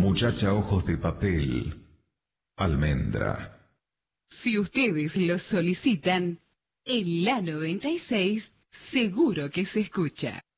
muchacha ojos de papel, almendra. Si ustedes lo solicitan, en la 96 seguro que se escucha.